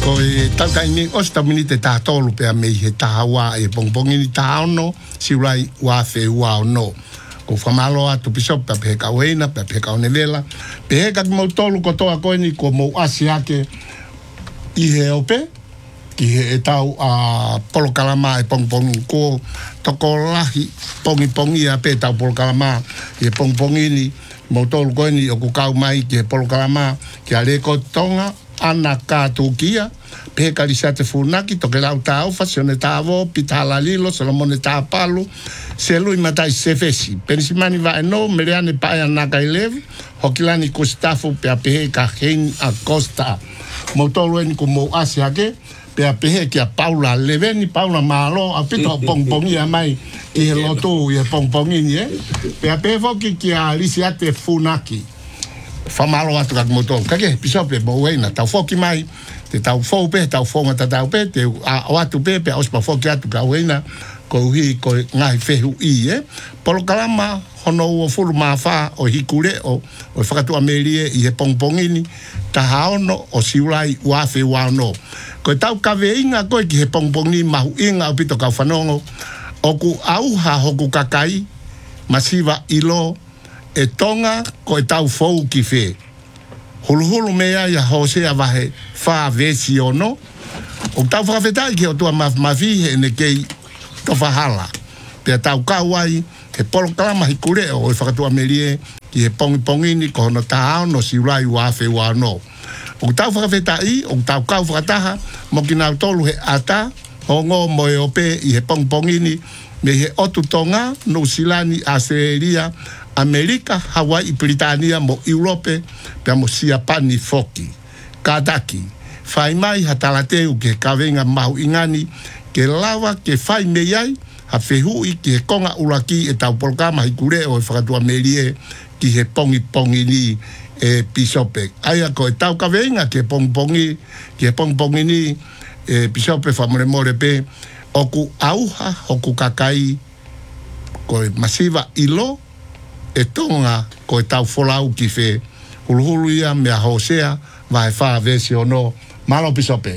ko e tauta ini osta minite ta tolu pe me he tawa e bongbongi ni taono si rai wa fe wa no ko famalo atu piso pe ka wena pe ka onevela pe ka mo tolu ko to ko ni ko mo asiake i he ope ki he tau a polo kalama e bongbongi ko toko lahi pongi a pe tau polo kalama e bongbongi ni mo tolu ko ni o ko kau mai ki polo kalama ki ale ko tonga ana katukia pe kalisate funaki to ke lau tau fasione tavo pitala lilo solomone tapalu se lui matai se fesi pensimani va no meleane pa ana kailev hokilani kustafu pe pe ka hen a costa motolo en como asia ke pe pe ke Paula leveni Paula malo a pito pongi a mai e loto e pongi ni pe pe foki ki a lisiate funaki famalo atu ka moto kake pisope bo wena tau foki mai te tau fo pe tau fonga tau pe te atu pe pe ospa foki atu ka wena ko hi ko ngai fehu i polo kalama hono o fulu mafa o hikure o fakatu amelie i he pongpongini ta haono o siulai wafe wano ko tau ka veinga ko ki he pongpongini mahu inga o pito ka fanongo o ku auha hoku kakai masiva ilo e tonga ko e tau fou ki fe. Hulu mea ya hose a vahe fa vesi ono. O tau whakawhetai ki o tua mavihe ne kei tofahala. Pea tau kauai he polo kalama hikure o e whakatua merie ki he pongi ni ko hono tahao no siurai wafe wano. O tau whakawhetai, o tau kau whakataha mo ki nau tolu he ata o ngō moe ope i he pongi ni me he otu tonga no silani Australia Amerika, Hawaii, Britania, mo Europe, pe mo Siapani foki. Kadaki. Fai mai hatalateu ke kawenga mahu ingani, ke lawa ke fai meiai, ha fehui ke konga uraki e tau polkama hikure o e whakatua merie ki he pongi ni e pisope. Aia ko e tau kawenga ke pongi ni e pisope whamore pe, oku auha, oku kakai, ko e masiva ilo, e tonga ko e tau folau ki fe hulu ia mea hosea vai fa vesi ono malo pisope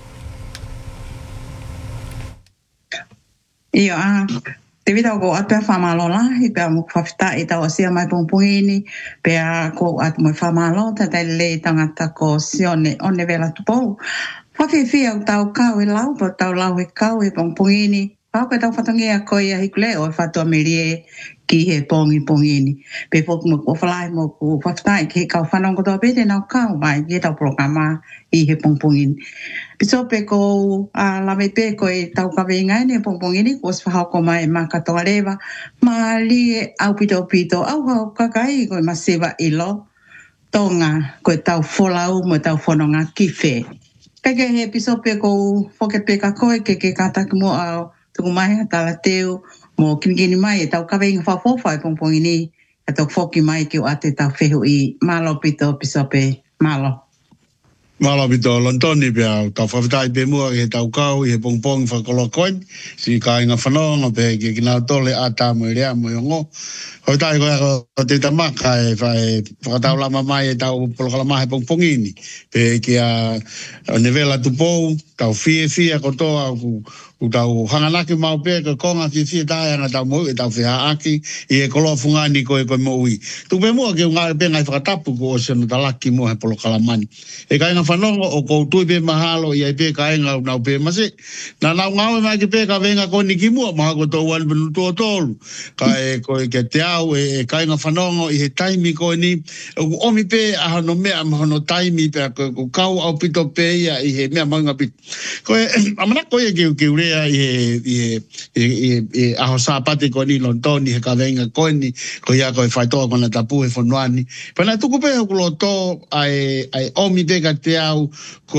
ia te vita ko atua famalo la i pe mo fafta e tau sia mai pompoini pe ko at mo famalo ta le tangata ko sione one vela tupo fa fi tau kau e lau po tau lau e kau e pompoini pa ko tau fatangia ko ia hikle o fatu amerie ki he pongi ni pe fok mo oflai mo ko fatai ki ka fanong ko to pe na ka mai ki ta programa i he pongi piso pe ko la me pe ko e tau ka venga ne pongi ni ko fa ko mai ma ka to leva ma li au pito au ka kai ko ma seva ilo tonga ko tau folau mo tau fononga ki fe ke he piso pe ko foke pe ka ko ke ka ta mo au tu mai ta teu mo kini mai e tau kawenga whafofa e pongpongi ni e tau whoki mai ki o ate tau whehu i malo pito pisope malo. Malo pito lontoni pia tau whawhitai pe mua i he tau kau i he pongpongi whakolokoin si ka inga whanonga pe ki kina tole ata mo i rea mo i ongo. Hoi tai ko te tamaka e whakatau lama mai e tau polokalama he pongpongi ni pe ki a nevela tupou tau fie ko toa u tau hanganaki mau pe ka konga fi tai ana tau mo e tau fia aki i e kolo fungani ko mo ui tu pe mo ke nga pe ngai whakatapu ko o seno talaki mo he polo kalamani e ka inga whanongo o ko tui pe mahalo i ai pe ka inga nau pe masi na nau ngau mai ki pe ka venga ko ni ki mua maha ko tau wan benu to tolu ka e ko ke te au e ka inga whanongo i he taimi ko ni omi pe aha no mea mahono taimi pe ko kau au pito pe ia i he mea maunga pito ko e amana ko e ke ure i aho sapate ko ni lontoni he kawenga ko ni ko ia ko fai to ko na tapu e fonuani pana tuku pe ko loto ai omi de ka te au ko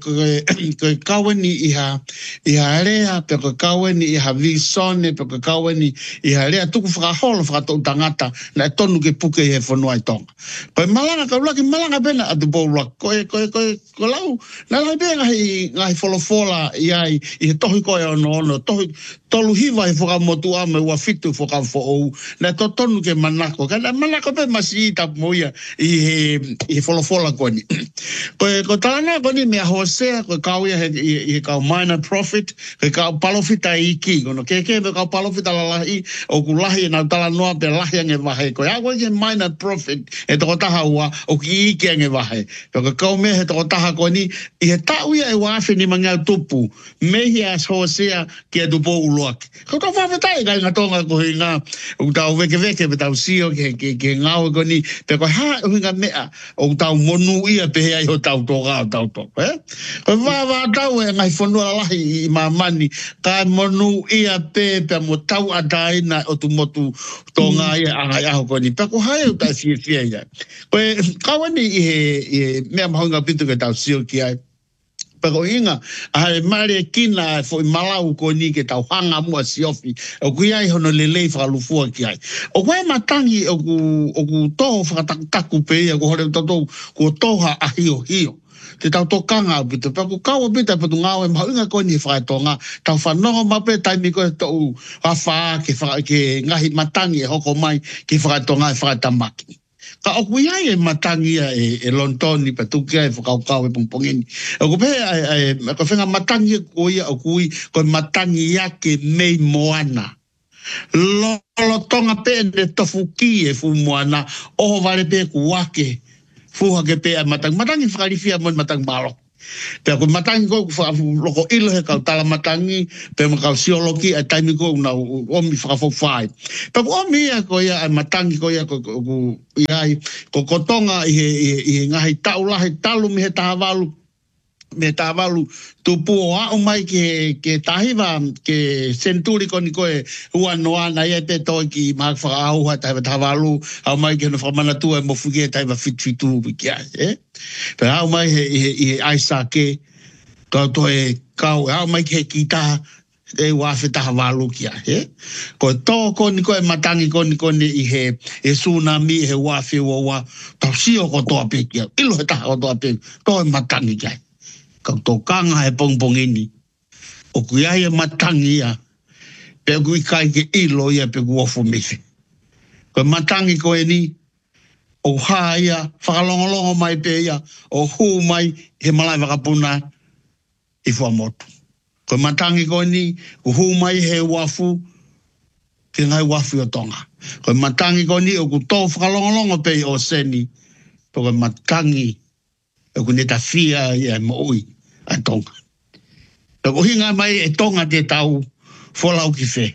kaweni iha area pe ko kaweni iha visone pe ko kaweni iha area tuku fra hol fra to tangata na tonu ke puke he fonuai tonga pa malanga ka laki malanga bena atu bo ko lau na la be ngai folofola i tohi ko koe ono tolu hiwa i whakamotu ame ua fitu whakawho na tonu ke manako. Kana manako pe masi i tapu moia i he wholofola koni. Ko tāna koni mea hosea, ko kauia he kau minor profit, ko kau palofita i ki. Kono keke me kau palofita la lahi, o ku lahi na tala noa pe lahi ange wahe. Ko ia koe ke minor profit, e toko taha ua, o ki iki ange wahe. Ko kau mea he toko taha koni, i he tauia e wafe ni mangau tupu, mehi as hosea ki a tupo uloaki. Ko tau whawhetai kai ngā tonga ko hi ngā, o tau weke pe tau sio ke ngau koni, pe ko ha hinga mea, o tau monu ia pe hea i ho tau toga o tau toga. Ko wā tau e ngai whanua lahi i mamani, ka monu ia pe mo tau ataina o tu motu tonga ia angai aho koni. Pe ko hae o tai fia ia. Ko kawani i he mea mahonga pitu ke tau sio ki ai. Pero inga, ai mare kina foi malau ko ni ke tau hanga mua siofi. O ku ai hono lelei whakalufua ki ai. O koe matangi o ku toho whakataku pe ia ko hore tatou ko toha a hio. Te tau tokanga pita. Pero kaua pita patu ngau e mahu inga ko ni whakatonga. Tau whanonga mape taimi ko e tau hawha ke ngahi matangi e hoko mai ki whakatonga e whakatamaki. Ka oku ia e matangi e lontoni pa tukia e whakaukau e pongpongini. Oku pe ko whenga matangi ko ia oku i ko matangi ia ke mei moana. Lolo tonga pe ne tofu ki e fu moana oho vare pe ku wake fuha ke pe matangi. Matangi whakarifia mon matangi malo. Pe ko matangi ko loko ilo he kau tala matangi pe mo kau sioloki a taimi ko na omi whakafofai. Pe ko omi ia ko ia matangi ko ia ko iai ko kotonga i ngahi taulahi talu mi he tahavalu me tavalu tupu o au mai ke tahiwa ke senturi koni koe ua noa na ia te toi ki maak whakaauha tahiwa tavalu au mai ke no whamanatua e mofuge tahiwa fitu kia pe au mai he aisake kau toe kau au mai ke kita e wafe tahavalu kia ko to koni koe matangi koni i he tsunami he wafe wa tausio ko toa pe kia ilo he taha ko toa pe koe matangi kia kau tō kanga he pongpongini. O kui ai e matangi ia. Pe kui kai ke ilo ia pe kuofu mihi. Koe matangi koe ni. O haa ia. Whakalongolongo mai pe ia. O huu mai he malai wakapuna. I whamotu. Koe matangi koe ni. O huu mai he wafu. Ke ngai wafu o tonga. Koe matangi koe ni. O ku tō whakalongolongo pe o seni. Koe matangi. O ku neta fia ia mo ui. A tonga. Ko hinga mai e tonga te tau wholau ki whe.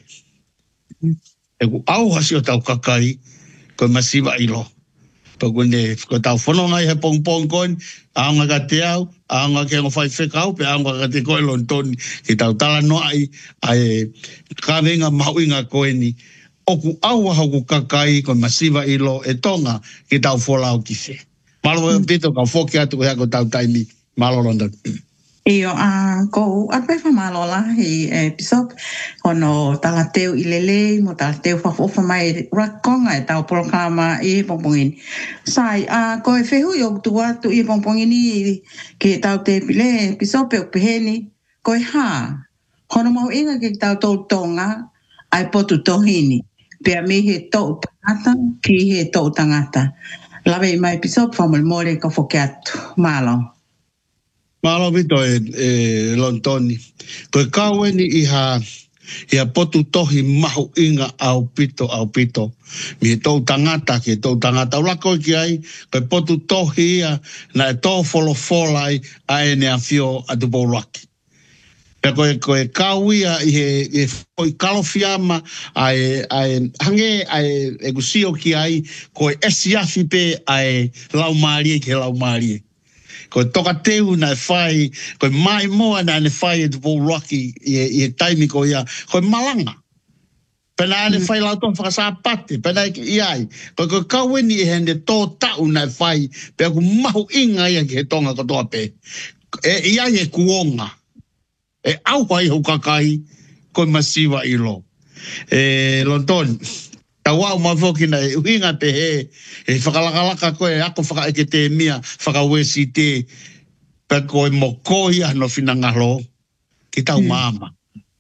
E ku au hasi o tau kakai ko masiwa ilo. Ko ne ko tau whanonga i he pongpong koin, aonga ka te au, aonga ke ngowhai whekau, pe aonga ka te koe lontoni, ki tau tala noa ai kawenga mauinga koeni. O ku au hau ku kakai ko masiwa ilo e tonga ki tau wholau ki whe. Malo e pito ka whoki atu ko tau taimi. Malo London. Io ko ape whamalola hi episode hono talateu ilele mo talateu whafofa mai rakonga e tau programa i pongpongini. Sai ko e whehu i o tua tu i pongpongini ke tau te pile episode pe upeheni ko e hono mau inga ke tau tau tonga ai potu tohini pe me he tau tangata ki he tau tangata. Lawe i mai episode whamolmore ka whoke atu. Malo. Malo vito e lontoni. Koe kaweni ia potu tohi mahu inga au pito. Mi tau tangata ki tau tangata. Ulako ki ai, koe potu tohi ia na e tau wholofolai ai ne a fio atu paulaki. Pe koe kauia i foi kalofiama ai hange ai e kusio ki ai koe esiafi pe ai laumarie ki laumarie. Ko toka teu na whai, ko mai moa na ne whai e tupo rocky i taimi ko ia, ko malanga. Pena ne whai lau tō whakasapate, pena i ai. Ko kaweni e hende tō tau na whai, pe aku mahu inga ia ki he tonga ko toa pe. I ai e kuonga. E au hai hukakai, ko masiwa ilo. Lontoni. Tau au mawhoki na uhinga te he whakalakalaka koe ako whakaeke te mia whakawesi te pe koe mokoi ano whinangalo ki tau mama.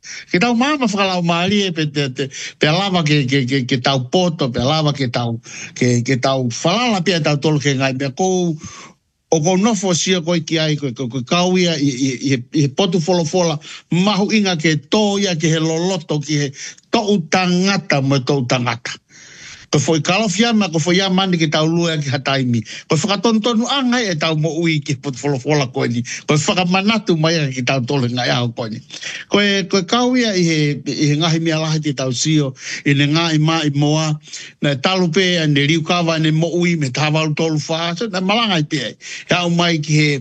Ke tau mama whakalau maali e pe lava ke tau poto, pe lava ke tau whalala pia tau tolu ke ngai, mea kou o ko nofo sia koi ki ai ko kauia i potu fola mahu inga ke toia ke he loloto ki he tou tangata mo tou tangata. Ko foi kalofia ma ko foi amani ki tau lua ki hataimi. Ko whakatontonu angai e tau mo ui ki potu fola koe ni. Ko whakamanatu mai ki tau tole ngai au koe ni. Ko kauia i he ngahi mea lahi ti tau sio i ne ngai mai moa na talupe a ne riukawa ne mo ui me tāwalu tolu whaasa na malangai pia. Hau mai ki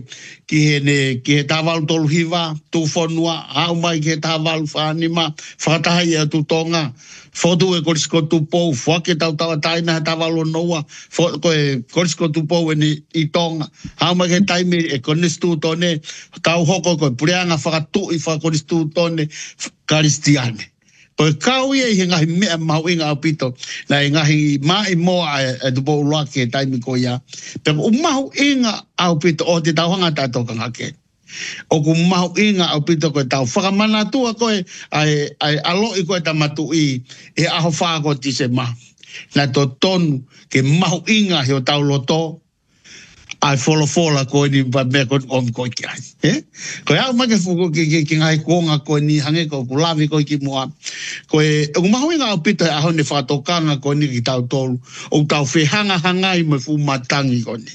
he tāwalu tolu hiwa tu whonua. Hau mai ki he tāwalu whanima whakatahai a tu tonga. Fotu e korisko tupou, whake tau taina tawalo noa, korisko tupou i tonga. Hauma ke taime e koristu tone, tau hoko koe pureanga whakatu i whakoristu tone karistiane. Koe kauia i he ngahi mea mau inga au pito, na i ngahi mai moa e tupou loake e taime ko ia. Pero umau inga au pito o te tauhanga tātoka ngake. O ku mahu inga au pito koe tau whakamana tua koe ai aloi koe tamatu i e aho whako ti se mahu. Na to tonu ke mahu inga he o tau loto ai fola koe ni mea koe koe ki ai. Koe au make fuku ki ngai kuonga koe ni hange koe ku lavi koe ki mua. Koe o ku mahu inga au pito e aho ne whakatokanga koe ni ki tau tolu. O tau whehanga hangai me fu matangi koe ni.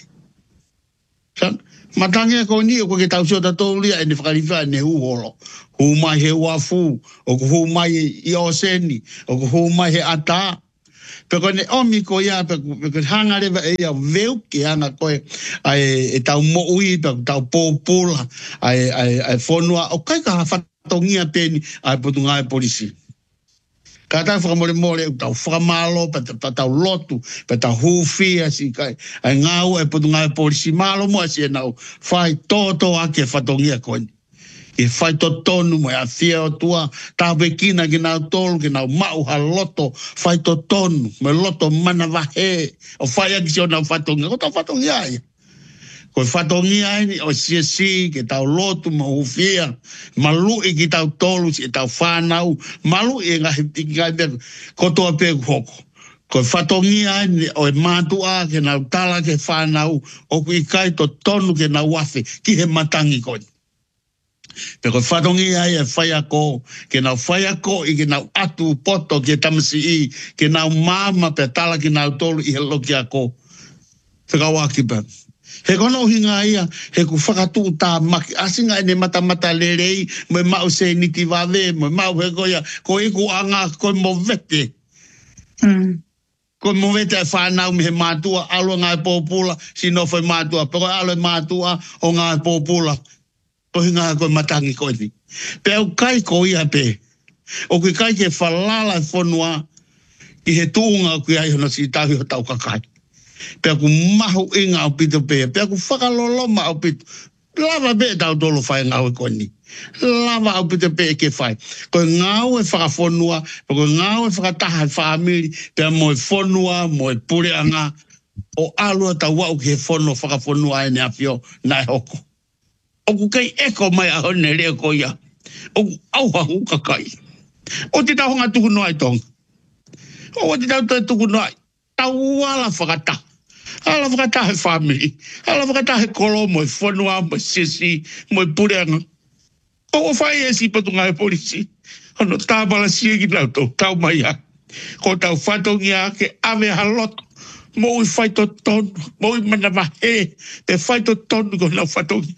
San? Matangia ko ni o ke tau sio tatou lia e ne whakariwha ne huholo. Hu mai he wafu, o ku hu mai i oseni, o ku hu mai he ata. Peko ne omi ko ia, peko hanga rewa e ia veu ke anga koe e tau mo ui, peko tau pōpula, ai whonua, o kai ka whatongia peni ai putunga e polisi. Ka tau whakamore tau whakamalo, pa tau lotu, pa tau hufia si kai. Ai ngau e putunga e polisi malo moa si e nau whai toto ake whatongia koini. E whai totonu mo e a fia o tua, tau pekina ki nau tolu, ki nau mau ha loto, whai totonu, me loto mana wahe, o whai aki si o nau whatongia, ko tau whatongia ai. Ko whatongia ai o siasi ke tau lotu ma hufia, malui ki tau tolu si e tau whanau, malui e ngai mea kotoa pēku hoko. Ko whatongia ai o e mātua ke nau tala ke whanau, o ku i kai to tonu ke nau wafe ki he matangi koni. Pe ko whatongia ai e whaiako, ke nau whaiako i ke nau atu poto ke tamasi i, ke nau māma pe tala ke nau tolu i he loki ako. Whakawaki pa. He kono hinga ia, he ku whakatu tā maki, asinga ene mata lerei, mo mau se niti wawe, mo mau he koia, ko iku anga koe mo vete. Koe mo vete e whanau me he mātua, alo ngai pōpula, sino whai mātua, pero alo e mātua o ngai pōpula, ko hinga koe matangi koe ni. Pe au kai ko ia pe, o kui kai ke whalala whanua, i he tuunga kui ai hono si tahi o tau kakai. Pea ku mahu inga au pito pea. Pea ku whakaloloma au pito. Lava be tau tolo whai ngau e koni. Lava au pito pea ke whai. Koe ngau e whakawhonua. Koe ngau e whakataha e whaamiri. Pea mo e whonua, mo e pureanga. O alua tau wau ki he whono whakawhonua e ne apio nai hoko. O ku kei eko mai a hone leo ko ia. O ku auha huka kai. O te tau honga tuku noai tonga. O te tau tuku noai. Tau wala whakataha. Ala whakatahe family. Ala whakatahe kolo mo e whanua, mo e sisi, mo e pureanga. O whai e si patunga e polisi. Ano tāpala siegi nau tau mai a. Ko tau whatongia ke ave haloto. Mo i whai to tonu, mo i mana mahe. Te whai to tonu ko nau whatongia.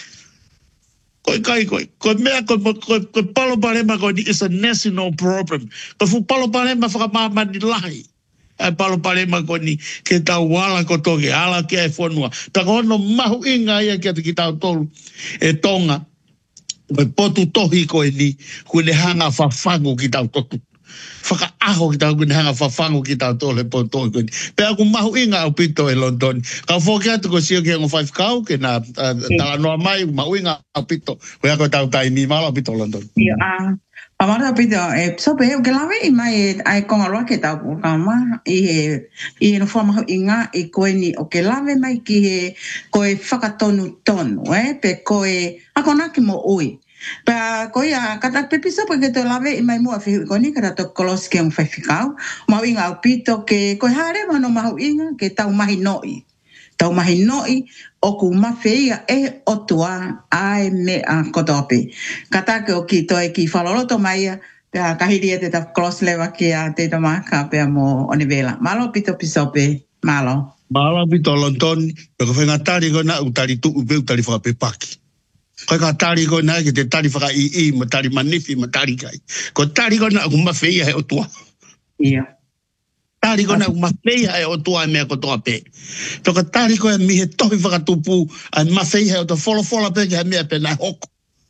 Koe kai koe. Koe mea koe palo parema koe ni is a national problem. Koe fu palo parema whakamama ni lahi. Ai palo parema ko ni ke tau wala ko toke ala ke e whanua. Ta kono mahu inga ia ke ki tau tolu e tonga. Koe potu tohi ko e ni kune hanga whawhangu ki tau toku. Whaka aho ki tau kune hanga whawhangu ki tau tolu e potu tohi ko e ni. Pea ku mahu inga au pito e London. Kau whoke atu ko sio ki ango 5 kau ke na tala noa mai mahu inga au pito. Koe ako tau tai ni malo au pito London. Ia Pamara pito so pe ke lawe I mai ai konga loa ke tau kama I no forma inga I koe ni o ke lawe mai ki he koe whakatonu tonu pe koe ako na ki mo ui Pa koia kata pepisa pa ke to lave mai mo fi ko ni kata to kolos ke un fifikau mau inga pito ke ko hare mano mau inga ke tau mahi noi tau mahi noi o ku mafeia e o tua ai me a kotope kata ke o ki to e ki faloloto mai pe a kahiri te ta kolos leva ki a te tama ka pe mo onivela malo pito pisope malo pito lonton pe ko fenga tari ko na utari tu upe utari fa pe paki ko ka tari ko na ke te tari fa i ma tari manifi ma tari kai ko tari ko na ku mafeia e o tua ia tari ko na ku mafeia e o tua me ko tope to ka tari ko mi he tohi fa tupu a mafeia e o to fola pe ke me pe na hoko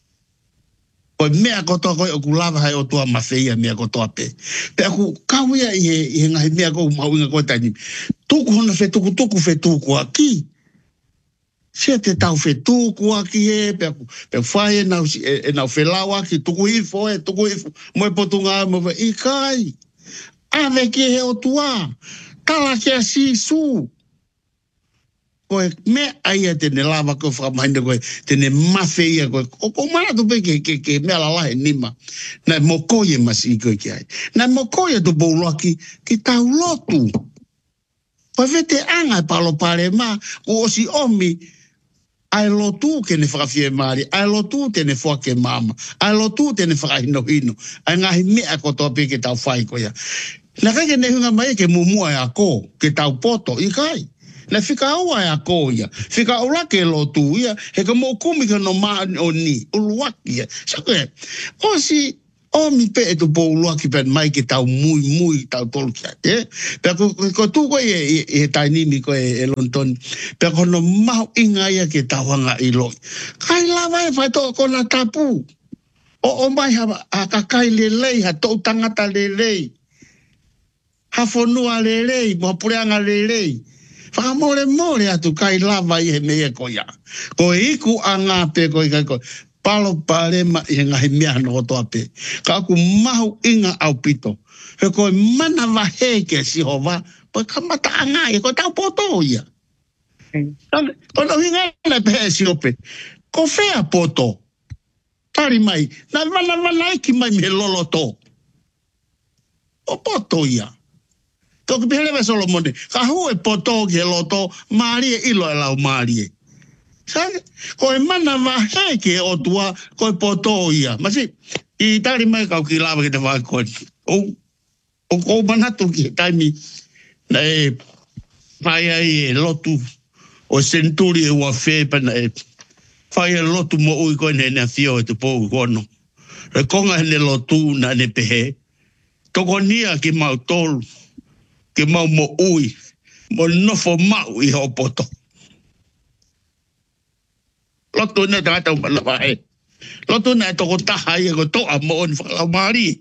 ko mea ko to ko ku lava hai o tua mafeia mea ko tope pe ku kawia i ngai mea ko mauinga ko tani tuku hona fe tuku fe tuku aki se te tau fe tuku aki e pe fai na na fe lawa ki tuku ifo mo potunga mo i kai ave ke he o tua kala ke sisu ko me ai te ne lava ko fra mande ko te ne mafeia ko o mana to pe ke me la la nima na mokoye masi ko ki ai na mokoye to boloki ki tau lotu pa vete anga palo pare ma o si omi ai lotu ke ne fra fie mari ai lotu te ne fo ke mama ai lotu te ne fra hino ai ngahi me ko to pe ke tau fai ko ya na ke ne hunga mai ke mumua ya ko ke tau poto i kai na fika awa ya koia fika ola ke lotu ia he ka mo kumi ka no ma oni uluaki so ke o si o mi pe e tu po uluaki pe mai ke tau mui tau tolkia pe ko tu ko e taini mi ko e lonton pe ko no ma inga ia ke tau hanga i loi kai lava e fai to ko na tapu o mai ha ka kai lelei ha to tangata lelei ha fonua lelei mo pureanga lelei Whakamore atu kai lava i he mea ko ia. Ko iku anga pe ko i ko palo pare ma i ngahi mea no toa pe. Ka aku mahu inga au pito. He ko mana wahe ke si hova, po kamata anga i ko tau poto ia. Ko no hinga na pe si ope. Ko fea poto. Tari mai, na wana iki mai me lolo to. O poto ia. Toki pihelewe Solomone, ka hu e poto ki he loto, maari e ilo e lau maari e. Ko e mana wahe ke o tua, ko e poto ia. Masi, i tari mai kau ki lawa ki te whakoi. O kou manatu ki he taimi, na e whai ai e lotu, o senturi e ua whepana e, whai e lotu mo ui koe ne nea fio e te pou kono. Re konga he ne lotu na ne pehe, toko nia ki mau tolu, ke mau mo ui, mo nofo mau i ho poto. Lotu ne tangata umalawa he. Lotu ne toko taha i ko toa mo on whakau maari.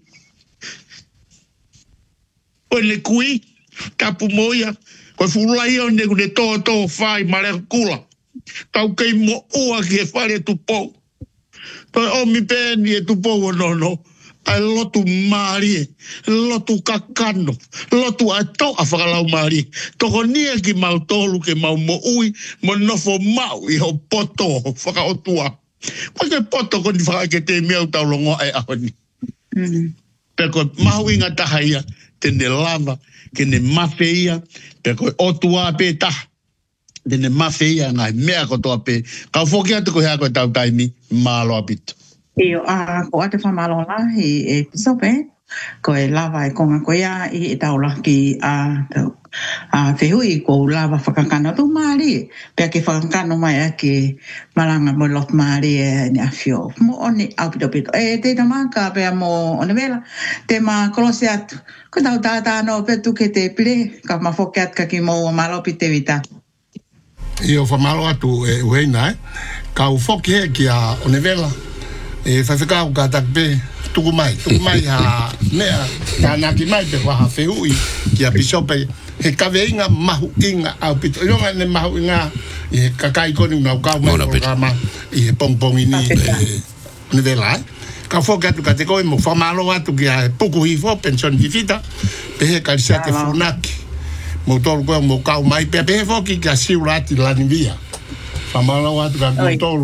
O ne kui, tapu moia, ko fulai o ne kune tō whai mare kula. Tau kei mo ua ki e whare tu pou. Toi o mi pēni e tu pou o nono. Ai lotu maari, lotu kakano, lotu ai tau a whakalau maari. Toko nia ki mau tolu ke mau mo ui, mo nofo mau i ho poto, whakaotua. Ko ke poto ko ni whakake te mea tau longo ai ahoni. Peko mahu inga taha ia, tene lava, kene mawhea, peko otua pe taha. Tene mawhea ngai mea kotoa pe. Kau whoki atu ko hea koe tau taimi, malo apito. Io ko ate whamalola e pisope, ko e lava e konga ko ia i taula ki a whihui ko lava whakakana tu maari, pia ke whakakano mai a ke malanga mo lot maari e ni a whio. Mo oni au pito pito. E te tamaka pia mo one vela, te ma kolose atu. Ko tau tātā no petu ke te pire, ka ma whoke at ka ki mo malo pite vita. Io whamalo atu e uheina ka u whoke ki a one vela. E whawhikau ka takpe tuku mai ha mea ka naki mai pe waha whihui ki a pisope he kawe inga mahu inga au pito ionga ne mahu inga i he kakai koni unau kau mai o kama i he pongpongi ni ne vela ka whoke atu ka te koe mo whamalo atu ki a puku hifo pension hifita pe he karisate funaki mo tolu koe mo kau mai pe he whoki ki a siurati lani via whamalo atu ka mo tolu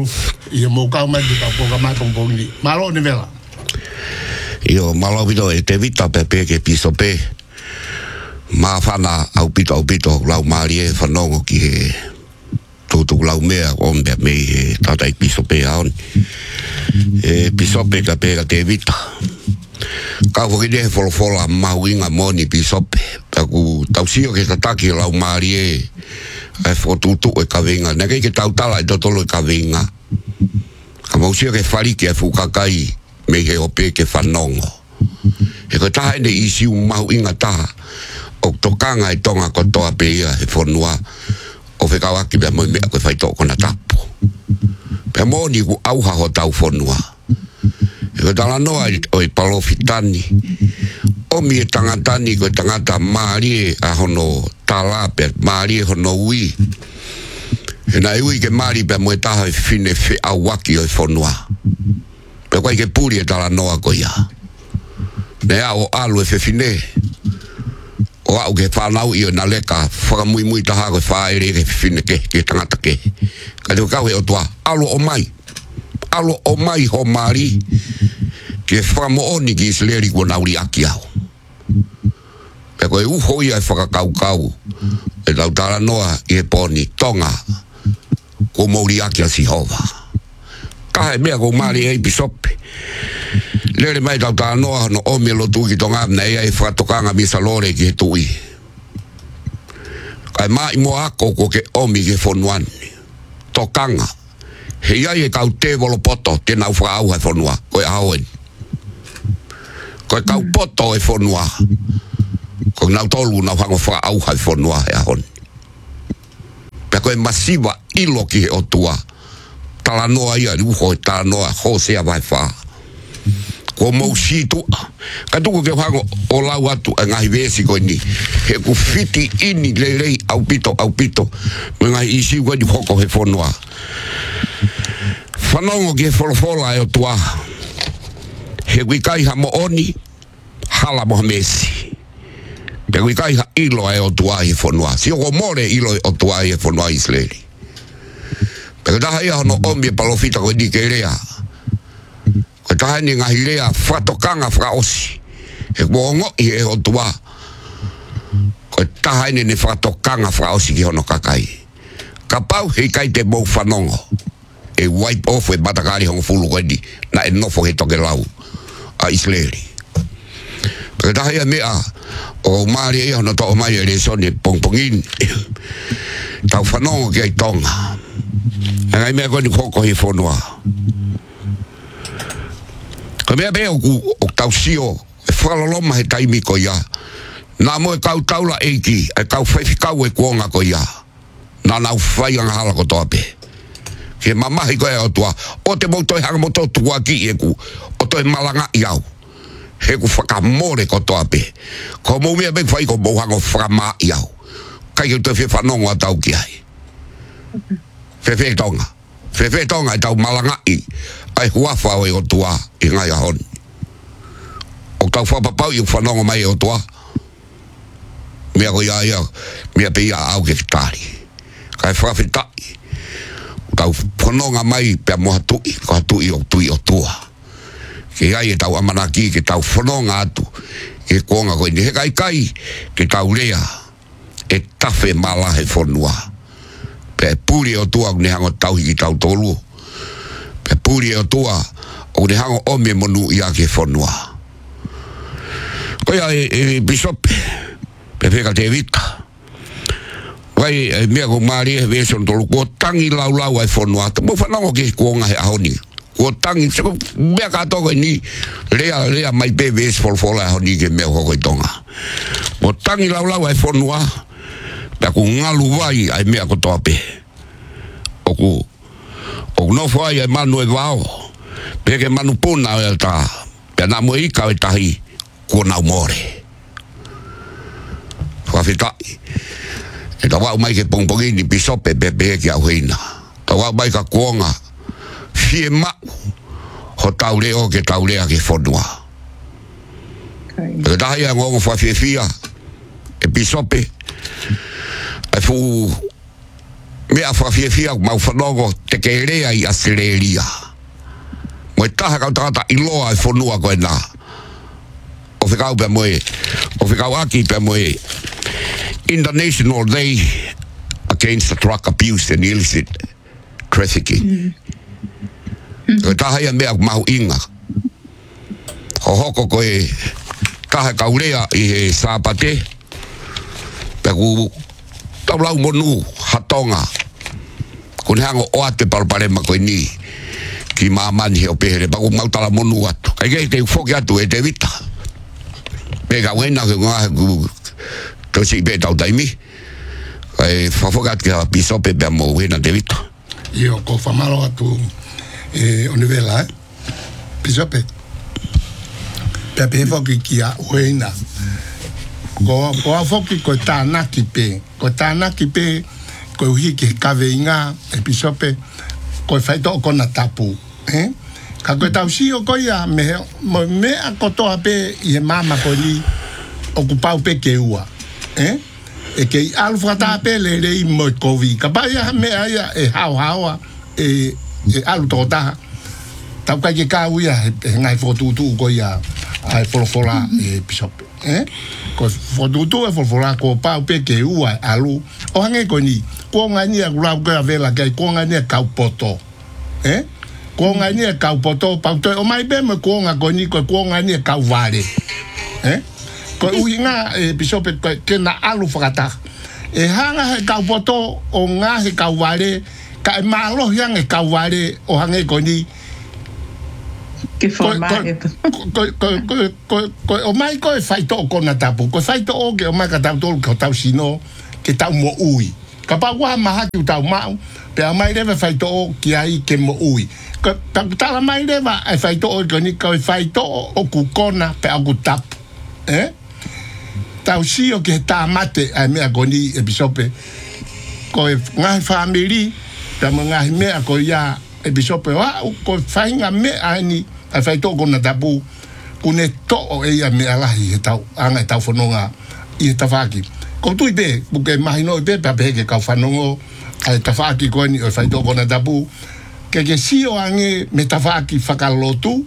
ia mo ka mai ka po ka mai pong ni malo ni vela io malo vito e te vita pepe ke piso pe ma fana au pito lau marie fanongo ki he tu lau mea on be me tata i piso pe on e piso pe ka pe te vita ka vo ide fola mauinga moni piso pe ku tau sio ke tataki lau marie e fotutu e ka venga na ke tau tala e totolo e ka venga ka mo sio ke fali ke fukakai me ke ope ke fanongo e ko taha ene isi mauinga taha o tokanga e tonga kotoa pe ia e fonua o whekawaki bea moi mea koe whaito kona tapu pea moni ku auha ho tau fonua e ko tala noa o i palofitani o mi e tangatani koe tangata maari a hono tala pe maari e hono ui e na e ui ke maari pea moi taha e fine fe awaki o i fonua pea koe ke puri e tala noa koe ia nea o alu e fe fine o au ke whanau i o na leka whakamui taha koe whaere ke fine ke tangata ke ka te kau he o tua alo o mai ho maari ke whakamooni ki isleri kua nauri aki au pe koe uho ia e whakakau e tau tala noa i e poni tonga ko mouri aki a Sihova kahe mea ko maari e pisope lere mai tau tala noa no omi lotu ki tonga na ea e whakatokanga misa lore ki he tui kai mai mo ako ko ke omi ke fonuani tokanga he iai e kau te volo poto te nau whakau he fonua koe haoen koe kau poto e fonua koe nau tolu nau hango whakau he fonua he ahon pe koe masiva ilo ki he otua tala noa ia uho e tala noa hosea vai wha ko mau situ ka tuku ke hango o lau atu e ngahi vesi koe ni he ku fiti ini lelei au pito me ngahi isi koe ni hoko he fonua whanongo ki he wholofola e o tua he wikai ha mo oni hala mo mesi he wikai ha ilo e o tua he fonua si o more ilo e o tua he fonua isleri pe taha ia hono omi e palofita koe ni ke rea koe taha ni ngahi rea whatokanga whaosi he kuongo i e o tua koe taha ni whatokanga whaosi ki hono kakai ka pau he kai te mou whanongo e wipe off e batakari hongo fulu koe ni na e nofo he toke lau a isleri pe taha ia mea o maari ia hono to o mai e resone pongpongin tau whanongo ki ai tonga e ngai mea koe ni koko he whanua ka mea mea o tau sio e whalaloma he taimi ko ia nā mo e kau taula eiki e kau whaifikau e kuonga ko ia nā nau whaianga hala ko toa pe ke mamahi ko e o tua o te mauto e hanga moto tua ki e ku o to e malanga i au he ku whakamore ko toa pe ko mou mea me whai ko mou hango whakama i au kai ke te whanongo a tau ki ai Fefe tonga e tau malanga i ai huafa o e o tua i ngai ahon o tau whapapau i whanongo mai e o tua mea ko ia mea pe ia au ke kitari kai whawhitai o tau whanonga mai pe moha tui ko hatui o tui o tua ke ai e tau amanaki ke tau whanonga atu e kuonga koe ni he kai ke tau rea e tafe mala he whanua pe puri o tua ne hango tau hiki tau tolu pe puri o tua o ne hango ome monu ia ke whanua koia e bisope pe peka te vita wai mea ko maari e veson tolu ko tangi lau ai whanua ta mo whanongo ke kuonga he ahoni ko tangi seko mea katoko ni rea mai pe ves folfola ahoni ke mea hoko i tonga ko tangi lau ai whanua pe ku ngalu vai ai mea ko toa pe o no foi ai manu e vao pe ke manu puna e ta pe na mo ika e tahi ko na more fa fita e ta wa mai ke pongpongi ni pisope pe ki au hina ta wa mai ka kuonga fie ma ho tauleo ke taulea ke fonua pe ta ia ngongo fa fia e pisope e fu Mea whawhiawhia mau whanongo te kerea I Australia. Mo e taha kau tangata I loa e whanua koe nā. O whikau pia moe. O whikau aki pia moe. International Day Against the Drug Abuse and Illicit Trafficking. Koe taha ia mea mau inga. Ho hoko koe taha kaurea I he sāpate. Pea ku taulau monu hatonga. Kone hango o ate palparema koe ni. Ki mamani o pehere. Paku mautala monu atu. Kai kei te ufoki atu e te vita. Pega wena ke ngahe ku tosi pe tau taimi. Kai whafokat ke pisope pea mo wena te vita. Io ko whamaro atu o nivela, pisope. Pea pe foki ki a wena. Ko a foki ko tānaki pe. Ko tānaki pe ko uhi ki kawe inga episope ko whaito o kona tapu. Ka koe tau si o koia me a kotoa pe I he mama ko ni o kupau pe ke ua. E ke I alu whata pe le rei mo kovi. Ka paia me aia e hao e alu totaha. Tau kai ke ka uia he ngai fotutu koia ai folofola e pisope. Ko fotutu e folofola ko pau pe ke ua alu. O hange ko ni ko ngani a grau ka vela kai ko ngani a kaupoto. Ko ngani e kaupoto pauto o mai be me ko nga goni ko ngani e kauvare. Ko uinga e pisope ke na alu fakata. E hanga he kaupoto o nga he kauvare ka malo yang e kauvare o hange goni. Ke forma ko o mai ko e faito ko na tapu ko faito o ke o mai ka tapu ko tau sino ke tau mo ui. Ka pa wa maha ki tau mau pe a mai leva faito o ki ai ke mo ui. Ka tala mai leva e faito o ni ka faito o kukona pe a kutap. Tau si o ke ta mate a me agoni e bisope. Ko e ngai family ta ngai me a ko ya e bisope wa ko fainga me ani e faito ko na tapu kune to o e ya me ala hi tau anga tau fononga I tafaki. Ko tu be buke mahino be pa be ke ka fanongo ai tafaki ko ni o faito ko na tapu ke si o ange me tafaki fakalotu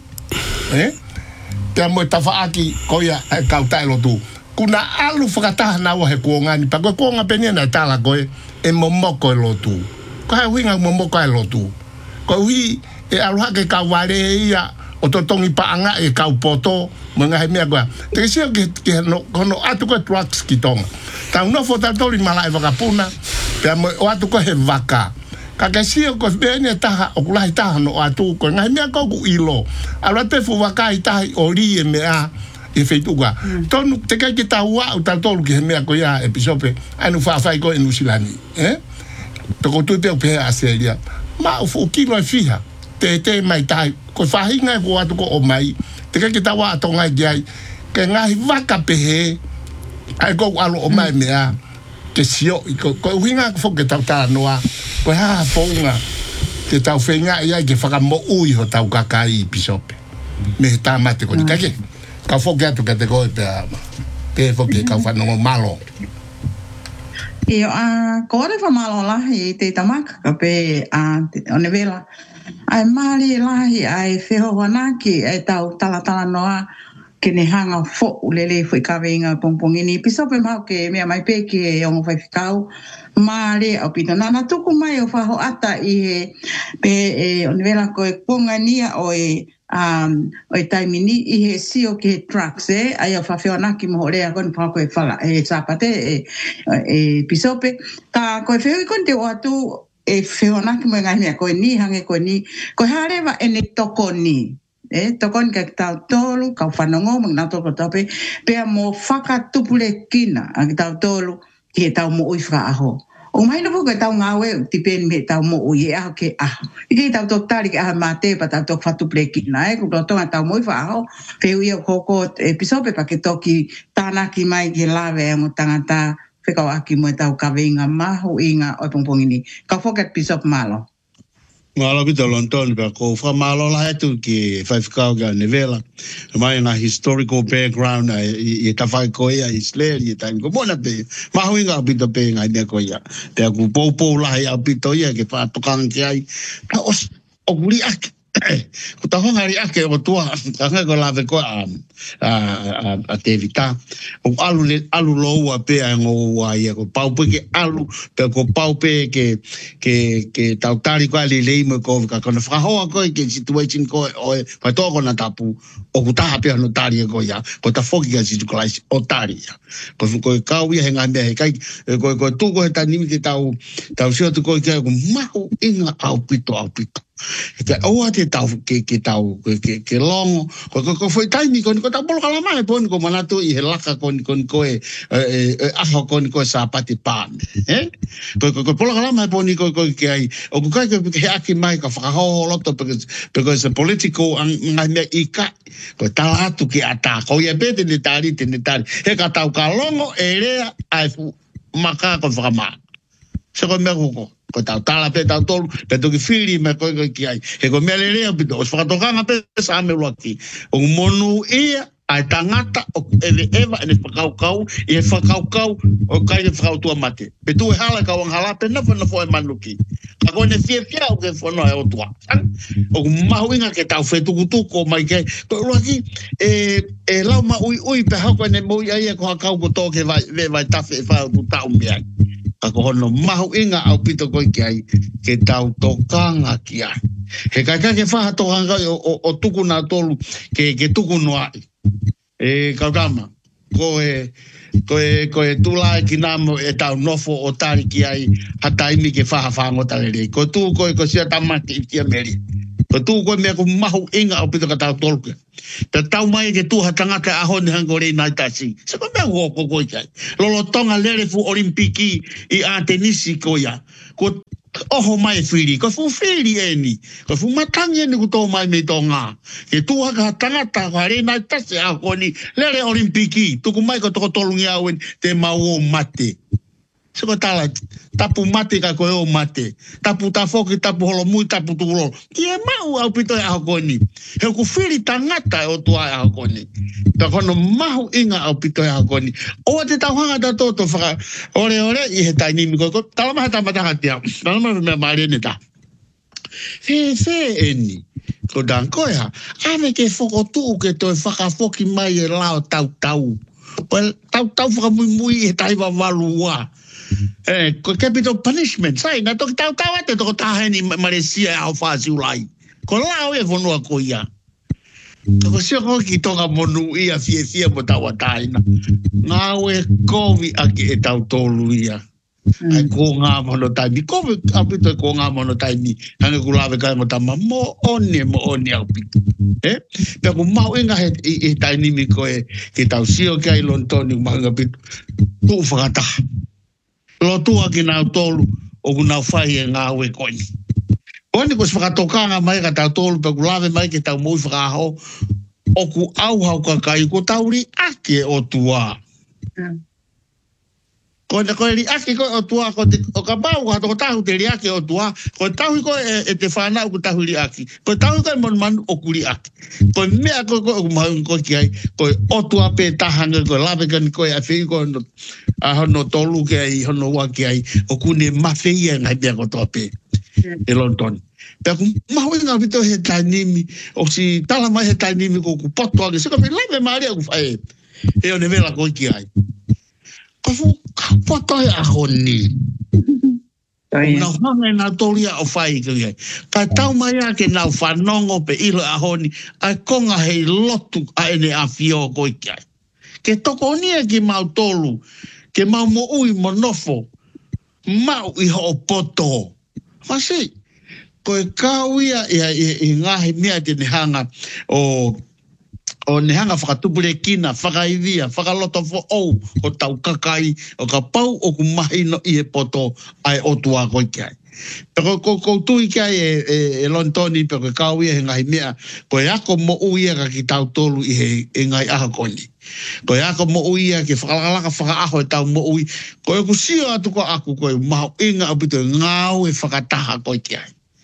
te mo tafaki ko ya ka tai lotu kuna alu fakata na wa he ko ngani pa ko nga penia na tala ko e momoko lotu ko ha winga momoko lotu ko wi e alu ha ke ka wale ia o totongi pa anga e ka poto mga he mea kwa te si o ke no kono atu ko trucks ki tonga ta no fotatori mala e vakapuna pe mo atu ko he vaka kakasio ko bene taha o kula taha no atu ko ngai mea ko ku ilo ala te fu waka taha ori e mea e feituga tonu te kai ki taua o tolu ki mea ko ya episope anu fa ko enu silani to ko tu pe pe aselia ma o kilo e fiha te mai tai ko fa hinga ko atu ko o mai te kai ki taua to ngai ai ke ngai waka pe he ai ko alo o mai mea ke sio ko hinga fo ke tau noa ko ha fonga ke tau fenga ia ke faka mo ui ho tau kakai pisope me ta mate ko ni kake ka fo ke atu ke te ko pe fo ke ka fa no malo io a kore fa malo la I te tamaka ka pe a one vela ai mali la ai feho wanaki ai tau tala noa ke ne hanga fo ulele foi ka venga pompongini pisope mau ke me mai pe ke o fai fikau male o pito na tuku mai o fa ho ata I pe o nivela ko pongania o taimini I he sio ke trucks ai o fa feona ki mo rea kon pa ko fala sapate pisope ka ko feo kon te o atu feona ki mo ngai ko ni hange ko ni ko hareva ene tokoni tokon ke tau tolu ka whanongo mga natoko tope pea mo whakatupule kina a tau tolu ki tau mo ui whaaho o mai no ke tau ngawe tipen me tau mo ui aho ke aho I tau totari ke aha mate pa tau tok whatupule kina ko tonga tau mo ui whaaho peu ia koko episope pa ke toki tānaki mai ke lawe mo tangata whekau aki mo tau kawenga mahu inga o pongpongini ka whoket episop malo Malo bito London pe ko fa malo la tu ki five kau ga nevela. Mai na historical background I ta fai ko ia Israel I ta ko bona pe. Ma huinga bito pe ngai ne ko ia. Te ku po la ia bito ia ke fa tokang ki ai. Ta os o guri ak. Ko ta honga ri ake o tua ka ko la ve ko a te vita. O alu lo pe ngo wa ia ko pau pe ke alu pe ko pau pe ke tau tari ko ali le mo ko ka ko fra ho ko ke situation ko o pa to ko na tapu o ku ta pe no tari ko ya ko ta foki ga si ko o tari ya ko ka wi he nga me kai ko tu ko ta ni ki tau sio tu ko ke ko ma o inga au pito ke o te tau ke tau ke longo ko foi tai ni ko ta bolo kala mai pon ko mana tu I laka ko e aho ko sa pati pan ko bolo kala mai pon ko ke ai o ko ke aki mai ka fa ho loto because political ngai me ika ko ta atu ki ata ko ye bete ni tari he ka tau ka longo ere ai maka ko fa ma se ko me ko tau tala pe tau tolu pe toki fili me ko ki ai he ko me lere pito os fakatokanga pe sa me loki o monu ia ai tangata o eva ene fakau e fakau o kai de frau tua mate pe tu hala ka wang hala pe na fo manuki ka ko ne fie o ke fo no e o tua o mahuinga ke tau fetu ko mai ke ko loki e lau ma ui pe ha ko ne mo ia ko ka ko to ke vai tafe fa tu tau mi ai ako hono mahu inga au pito koi ki ai ke tau tokanga ki ai. He kai ke whaha tokanga o tuku nā tolu ke tuku noa. Kautama, ko e tula ki namo e tau nofo o tari ki ai hata imi ke whaha whangota lere. Ko tu ko sia tamati I tia meri. Ko tu ko mea ko mahu inga au pito ka tau tolu ke. Te tau mai ke tu hatangata ahone hangore nai tasi. Se ko mea ko koi kai. Lolo tonga lere fu olimpiki I a tenisi ko ia. Ko oho mai whiri. Ko fu whiri eni. Ko fu matangi eni ko tō mai me tonga. Ke tu haka hatangata hare nai tasi ahoni lere olimpiki. Tuku mai ko toko tolungi awen te mau o mate. Se ko tala, tapu mate ka koe o mate. Tapu tafoki, tapu holo mui, tapu tukulo. Ie mau au pito e ahokoni. He ku whiri tangata o tua e ahokoni. Ta kono mahu inga au pito e ahokoni. O te tauhanga ta toto whaka. Ore, I he tai nimi koe. Talama hata matahatia. Talama me maarene ta. Fe eni. Ko dan koe ha. Ame ke whokotu ke toi whakafoki mai e lao tau. Well, tau whakamui e tai wavalua. Ko capital punishment, sai, na toki tau ate toko taheni Malaysia au whaasi ulai. Ko lao e whanua ko ia. Ko sio ko ki tonga monu ia fie mo tau ataina. Ngā ue kovi aki e tau tolu ia. Ai ko ngā mono taimi. Kovi apito e ko ngā mono taimi. Hange kulawe kai mo tama mo oni au pito. Pea ko mau inga he tainimi ko e ki tau sio kai lontoni umanga pito. Tu whakataha. Lo tua ki nau tolu o ku nau whai e ngā ue koini. Koini ko whakatokanga mai ka tau tolu pe ku lawe mai ki tau mui whakaho o ku auhau kakai ko tau ri ake o tua. Ko ri ake ko o tua o ka pau ko tahu te ri ake o tua ko tahu ko e te whanau ko tahu ri ake. Ko tahu ko mon manu o ku ri ake. Ko mea ko mahun ko ki ai ko o tua pe tahanga ko lawe kan ko e a whi ko a hono tolu ke ai hono waki ai o kune mafeia ngai bea ko tope e London. Pea ku mahui ngā pito he tainimi o si tala mai he tainimi ko ku poto ake sika pe lave maria ku whae e o ne vela ko ki ai. Ko fu poto e ahoni. Nau hanga nā tolia o whae ki ai. Ka tau mai ake nau whanongo pe ilo ahoni ai konga hei lotu a ene a fio ko ki ai. Ke toko nia ki mau tolu ke mau mo ui mo nofo, mau I ho poto. Masi, ko e kauia I ngahi mea te nehanga o nehanga whakatupure kina, whakaivia, whakaloto fo ou, o tau kakai, o ka pau o ku mahi no I he poto ai o tua koi kai. Pero ko tui kai e lontoni, pero ke kauia he ngahi mea, ko e ako mo uia ka ki tau tolu I he ngai aha koni. Ko e ako mo uia ke whakalaka whakaaho e tau mo ui. Ko e ku sio atu ko aku ko e maho inga apito e ngau e whakataha ko i te ai.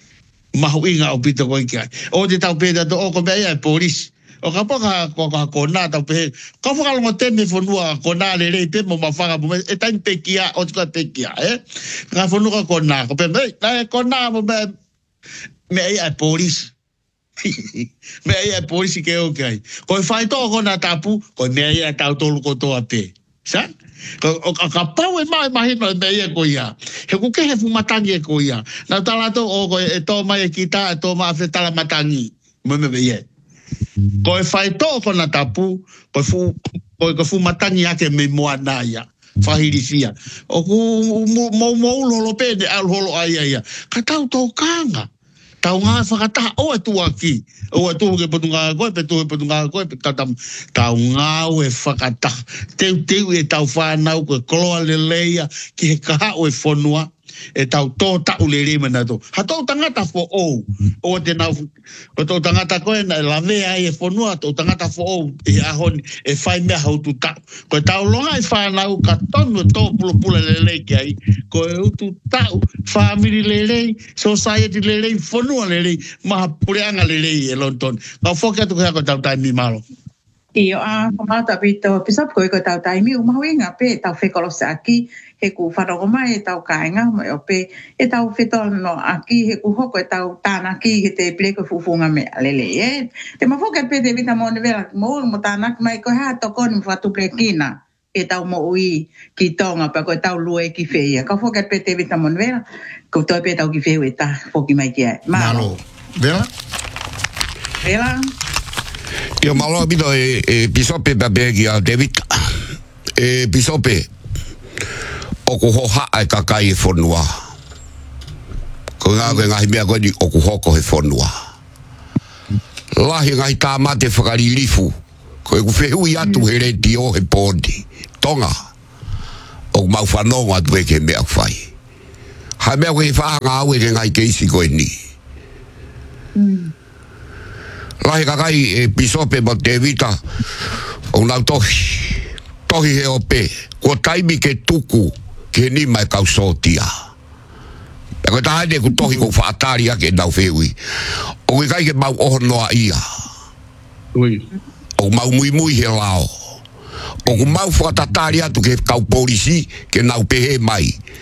mahu inga o pito koe kia. O te tau pēta to o ko mea e polisi. O ka paka ko na tau pe. Ka whakalonga teme whanua ko na le rei pe mo mawhanga mo e taimi pe kia o tika pe kia Ka whanua ko na ko pe mei ko na mo mea e polisi. Mea e polisi ke o kai. Ko e whai tō ko na tapu ko mea e tau tolu ko toa pe. Sa? Ka pau e mai mea e ko ia. He ku ke he fumatangi e ko ia. Na talato o ko e tō mai e kita e tō mai e tala matangi. Mo mea e. Ko e whai tō ko na tapu, ko fu matangi ake me moa nā ia, whahirisia. O ku mau lolo pēne al holo ai. Ka tau tō kānga. Tau ngā whakataha, o e tua ki. O e tuhu ke potunga koe, pe tuhu ke potunga koe, pe katam. Tau ngā o e whakataha. Teu e tau whanau, koe koloa leleia, ki he kaha o e whonua. E tau tō tau le rei mana tō. Ha tō tangata fo ou. O te nau, o tō tangata koe na lawe ai e whonua, tō tangata fo ou e ahoni, e whai mea hau tu tau. Koe tau longa e whanau ka tonu tō pula le rei ki ai. Koe utu tau, family le rei, society le rei, whonua le rei, maha pureanga le rei e lonton. Kau whoki atu koe ako tau taimi malo. Iyo komata pito pisap ko tau taimi umahuinga pe tau whekolo se aki he ku whanongo mai e tau kainga mai o pe e tau whetono aki he ku hoko e tau tāna ki he te pleko fufunga me alele te mawhoka pe te vita mo nevela mo tāna mai ko haa toko ni whatu plekina e tau mo ui ki tonga pa ko tau lue ki wheia ka whoka pe te vita mo nevela ko toi pe tau ki wheu e ta whoki mai ki ai Malo Vela Io malo abito e pisope babegi a David e pisope o ko hoha ai kakai e fonua ko nga mea ko ni o ko hoko he fonua lahi ngai ta mate whakari lifu ko e ku whehu i atu he reti o he pōndi tonga o mau whanonga atu e ke mea whai hai mea ko he whahanga au e ke ngai keisi ko e ni lahi kakai e pisope mo te vita o nau tohi he ope ko taimi ke tuku ke ni mai kau sotia e ko tahane ku tohi ko whaatari ake nau wheui o kai ke mau oho noa ia o mau mui he lao o ku mau whatatari atu ke kau polisi ke nau pehe mai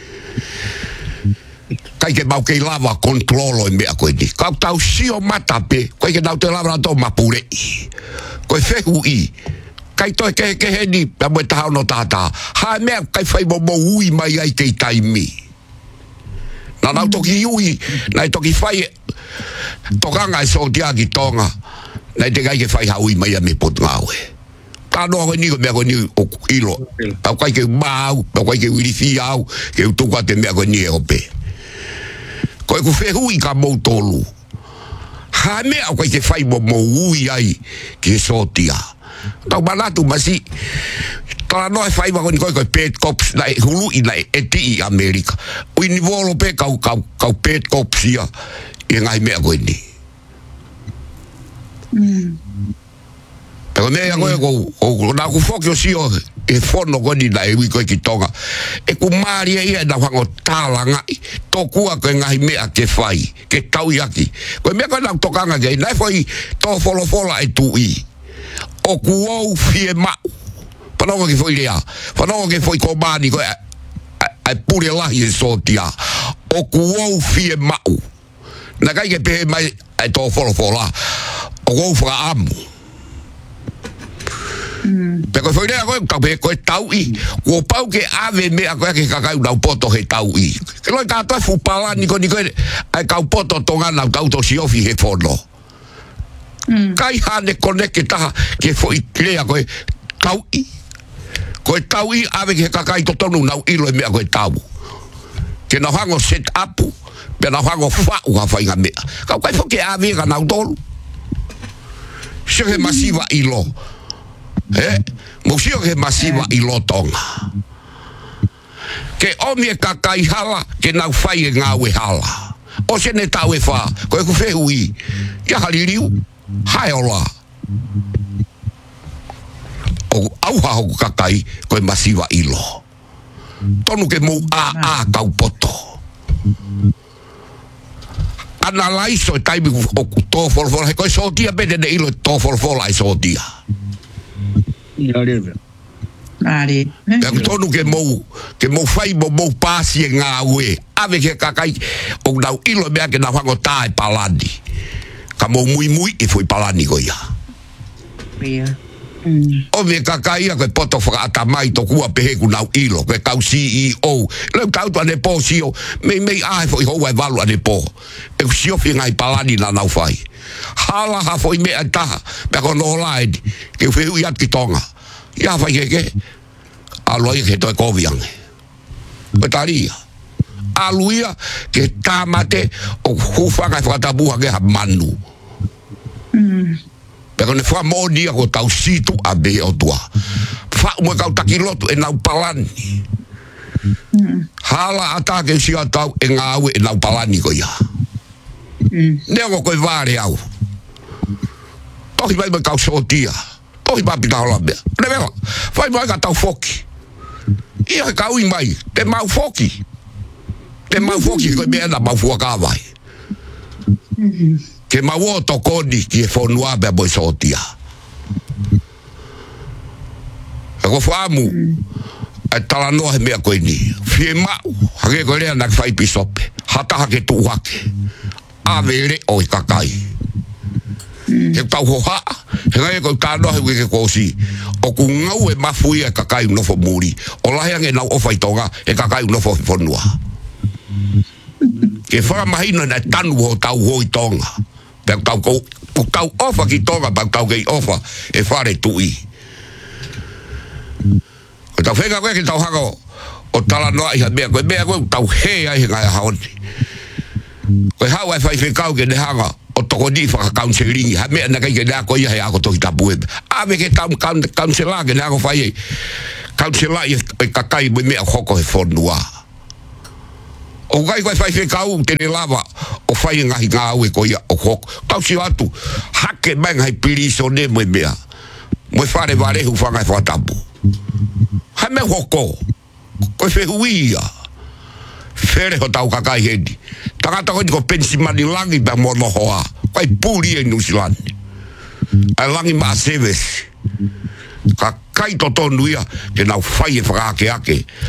kai ke mau kei lava kontrolo e mea koe ni. Kau tau sio mata pe, koe ke nau te lava na tō mapure i. Koe whehu i. Kai toi kehe ni, pia moe tahao no tātā. Hae mea kai whai mo ui mai ai kei taimi. Na nau toki ui, nai toki whai tokanga e sotia ki tonga. Nai te kai ke whai haui mai a me pot ngawe. Tāno koe ni ko mea koe ni o ilo. Pau kai ke mau, pau kai ke wirifi au, ke utuka te mea koe ni e ope. Koe ku whehu i ka mou tolu. Ha mea koe ke whai mo ui ai ki sotia. Tau manatu masi. Tala noe whai wako ni koe pet cops na e hulu i na e ti i Amerika. Ui ni volo pe kau pet cops ia. I ngai mea koe ni. Pero mea koe ko na ku whoki o sio e whono koe ni na e ui koe ki tonga. E ku maria ia na whango tāla ngai. Tokua koe ngai mea ke whai. Ke tau iaki. Koe mea koe nau tokanga kei. Nai whai tō wholofola e tu i. O ku ou fie mau. Whanonga ke whai rea. Whanonga ke whai ko mani koe ai pure lahi e sotia. O ku ou fie mau. Na kai ke pehe mai ai tō wholofola. O ku ou whaka amu. Pe koe whai rea koe kape koe tau i. Ko pau ke ave mea koe ke kakau nau poto he tau i. Ke loi kātoe whupala niko ai kau poto tonga nau tau to siofi he whono. Kai hane kone ke taha ke whai rea koe tau i. Koe tau i ave ke kakai to tonu nau ilo e mea koe tau. Ke nau hango set upu. Pe nau hango whau ha whainga mea. Kau kai whoke ave ka nau tolu. Sio he masiva ilo. Musio ke masiva i lotonga. Ke omi e kakai hala, ke nau whai e ngau e hala. O se ne tau e wha, koe ku whehu i. Ia haliriu, hae ola. O auha hoku kakai, koe masiva i lo. Tonu ke mou a kau poto. analyse o tai o to for he ko so dia bede de ilo to for ai so dia ia leve Ari. ya tonu ke mo fai mo pasi nga we ave ke kakai o dau ilo be ke na fango tai paladi ka mo muy e foi palani go ya o me kakai ko poto fra atamai to ku pe ku nau ilo ke kau CEO le kau to ne po sio me ai foi ho vai valu ane po e sio fi ngai palani na nau fai hala ha foi me ata pe ko no lai ke foi ia ki tonga ia fai ke aloi ke to ko viang betaria aluia ke tamate o hufa ka fa tabu ke manu pero ne fa mo dia ko tau situ abe o tua fa mo ka takilotu e nau palani hala ata ke si atau e ngawe e nau palani ko ya ne ko ko vare au tohi vai me ka sotia tohi ba pita hola be ne veo vai mo ka tau foki ia ka ui mai te mau foki ko be na mau foka vai ke mau to kodi ki fonua be boy sotia ko famu a tala no he me ko ni fie mau hage ko le na fai pisope hata hake tu hake a vere o kakai ke tau ho ha he ko ta no he ke ko si o ku ngau e mafui e kakai no fo muri o la he na o fai tonga e kakai no fo fonua ke fa mahina na tanu ho tau ho tonga pe tau ko tau ofa ki tonga pa tau ke ofa e fare tui ko tau fega ko ke tau hago o tala no ai me ko tau he ai nga haon ko ha wa fai fe kau ke de hanga o toko di fa counseling ha me na ke da ko ia ha ko to tapu a me ke tam counseling ke na ko fai counseling e kakai me hoko e fonua o gai fai fe kau te ne lava o fai ngahi ngau e ko ia o hok tau si atu hake bang hai piliso ne mo mea mo fare vale hu fanga fa tapu ha me hoko ko fe huia fere ho tau kakai hendi tangata ko pensi mani langi ba mo no hoa kai puri e New Zealand a langi ma seves ka kai to nuia ke na fai e fra ke ake